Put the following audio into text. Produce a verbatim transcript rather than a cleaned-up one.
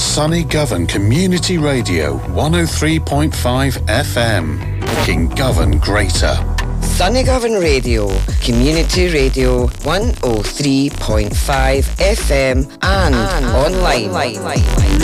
Sunnygovan Community Radio one oh three point five F M. Kingovan Greater. Sunnygovan Radio, Community Radio one oh three point five F M and, and online. online.